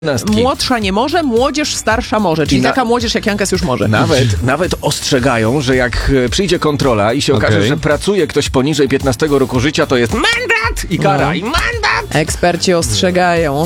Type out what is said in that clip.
Młodsza nie może, młodzież starsza może. Czyli taka młodzież jak Jankas już może. Nawet ostrzegają, że jak przyjdzie kontrola i się okaże, że pracuje ktoś poniżej 15 roku życia, to jest mandat i kara i mandat. Eksperci ostrzegają.